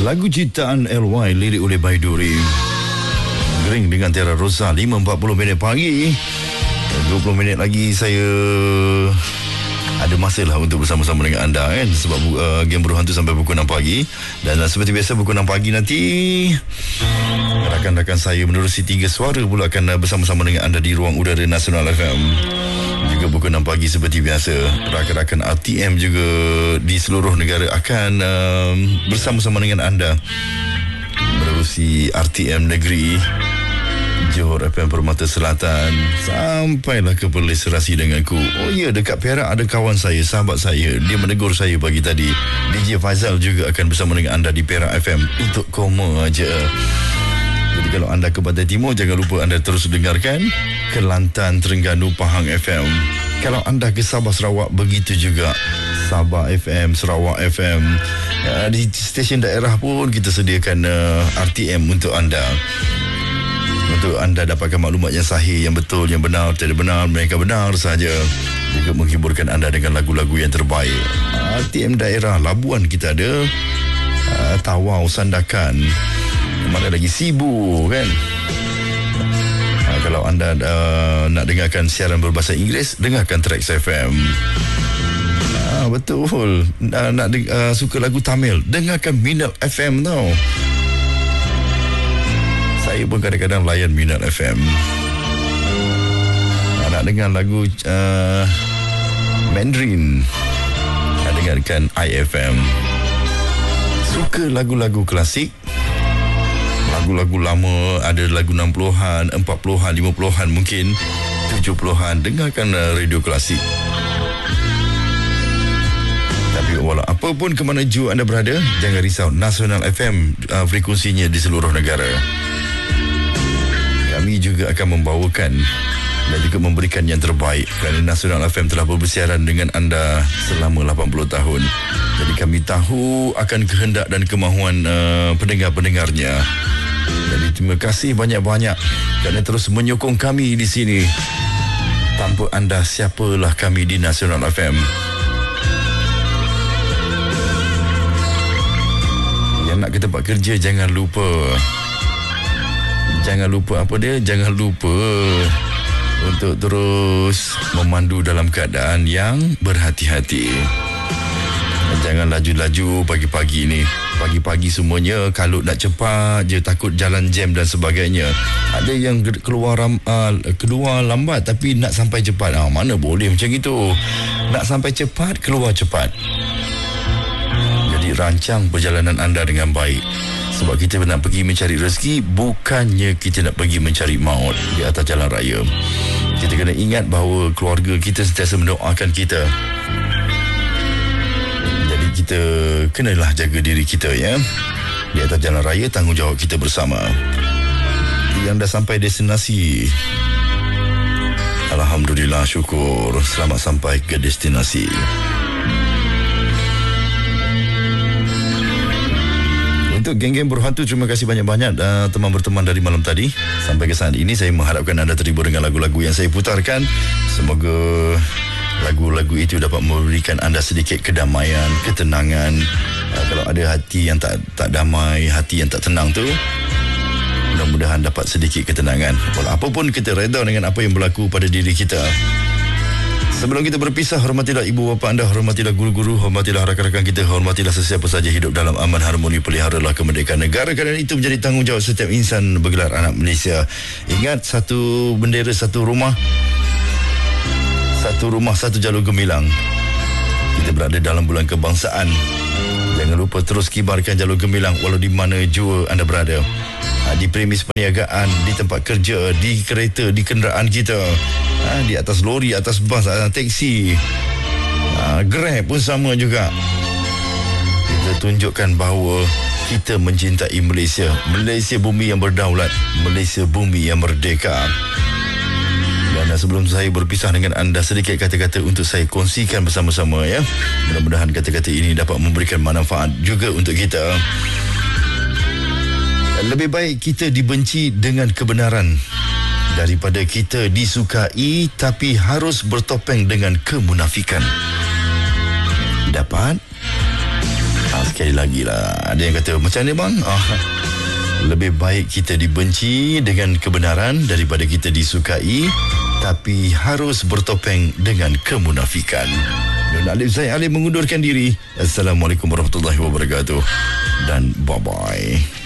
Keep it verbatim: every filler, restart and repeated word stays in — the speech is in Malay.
Lagu ciptaan L Y, lirik oleh Baiduri. Gering dengan Tiara Rosa, lima empat puluh minit pagi. dua puluh minit lagi saya ada masa lah untuk bersama-sama dengan anda kan. Sebab uh, Game Buruh Hantu sampai pukul enam pagi. Dan uh, seperti biasa pukul enam pagi nanti rakan-rakan saya menerusi tiga suara pula akan uh, bersama-sama dengan anda di ruang udara Nasional F M. Juga pukul enam pagi seperti biasa rakan-rakan R T M juga di seluruh negara akan uh, bersama-sama dengan anda menerusi R T M Negeri, Johor F M Permata Selatan, sampailah ke Perlis serasi denganku. Oh ya, dekat Perak ada kawan saya, sahabat saya, dia menegur saya pagi tadi. D J Faizal juga akan bersama dengan anda di Perak F M untuk koma aja. Jadi kalau anda ke Pantai Timur, jangan lupa anda terus dengarkan Kelantan, Terengganu, Pahang F M. Kalau anda ke Sabah, Sarawak, begitu juga Sabah F M, Sarawak F M. Ya, di stesen daerah pun kita sediakan uh, R T M untuk anda, untuk anda dapatkan maklumat yang sahih, yang betul, yang benar, tidak benar, mereka benar saja. Juga menghiburkan anda dengan lagu-lagu yang terbaik. R T M daerah Labuan kita ada, uh, Tawau, Sandakan, mana lagi Sibu kan. Uh, kalau anda uh, nak dengarkan siaran berbahasa Inggeris, dengarkan Trax F M. Uh, betul. Uh, nak uh, suka lagu Tamil, dengarkan Minal F M tau. Saya pun kadang-kadang layan Minat F M. Nak dengar lagu uh, Mandarin, nak dengarkan I F M. Suka lagu-lagu klasik, lagu-lagu lama, ada lagu enam puluhan, empat puluhan, lima puluhan, mungkin tujuh puluhan, dengarkan uh, radio klasik. Tapi walau apapun ke mana jua anda berada, jangan risau, Nasional F M uh, frekuensinya di seluruh negara. Kami juga akan membawakan dan juga memberikan yang terbaik kerana Nasional F M telah bersiaran dengan anda selama lapan puluh tahun. Jadi kami tahu akan kehendak dan kemahuan uh, pendengar-pendengarnya. Jadi terima kasih banyak-banyak kerana terus menyokong kami di sini. Tanpa anda, siapalah kami di Nasional F M. Yang nak ke tempat kerja, jangan lupa Jangan lupa apa dia? Jangan lupa untuk terus memandu dalam keadaan yang berhati-hati. Jangan laju-laju pagi-pagi ni. Pagi-pagi semuanya kalau nak cepat je, takut jalan jam dan sebagainya. Ada yang keluar uh, keluar lambat tapi nak sampai cepat. Ah, mana boleh macam itu. Nak sampai cepat, keluar cepat. Jadi rancang perjalanan anda dengan baik. Sebab kita nak pergi mencari rezeki, bukannya kita nak pergi mencari maut di atas jalan raya. Kita kena ingat bahawa keluarga kita sentiasa mendoakan kita. Jadi kita kenalah jaga diri kita ya. Di atas jalan raya, tanggungjawab kita bersama. Yang dah sampai destinasi, alhamdulillah, syukur, selamat sampai ke destinasi. Untuk geng-geng Buruh Hantu, terima kasih banyak-banyak uh, teman berteman dari malam tadi. Sampai ke saat ini saya mengharapkan anda terhibur dengan lagu-lagu yang saya putarkan. Semoga lagu-lagu itu dapat memberikan anda sedikit kedamaian, ketenangan. Uh, kalau ada hati yang tak tak damai, hati yang tak tenang tu, mudah-mudahan dapat sedikit ketenangan. Walau apapun, kita reda dengan apa yang berlaku pada diri kita. Sebelum kita berpisah, hormatilah ibu bapa anda, hormatilah guru-guru, hormatilah rakan-rakan kita, hormatilah sesiapa saja hidup dalam aman, harmoni, peliharalah kemerdekaan negara kerana itu menjadi tanggungjawab setiap insan bergelar anak Malaysia. Ingat, satu bendera, satu rumah, satu rumah, satu jalur gemilang. Kita berada dalam bulan kebangsaan. Jangan lupa terus kibarkan jalur gemilang walau di mana jua anda berada. Di premis perniagaan, di tempat kerja, di kereta, di kenderaan kita, di atas lori, atas bas, atas teksi, Grab pun sama juga. Kita tunjukkan bahawa kita mencintai Malaysia. Malaysia bumi yang berdaulat, Malaysia bumi yang merdeka. Dan sebelum saya berpisah dengan anda, sedikit kata-kata untuk saya kongsikan bersama-sama ya. Mudah-mudahan kata-kata ini dapat memberikan manfaat juga untuk kita. Lebih baik kita dibenci dengan kebenaran daripada kita disukai tapi harus bertopeng dengan kemunafikan. Dapat? Sekali lagi lah, ada yang kata macam ni bang, ah, lebih baik kita dibenci dengan kebenaran daripada kita disukai tapi harus bertopeng dengan kemunafikan. Nun Alif Zaid Ali mengundurkan diri. Assalamualaikum warahmatullahi wabarakatuh dan bye bye.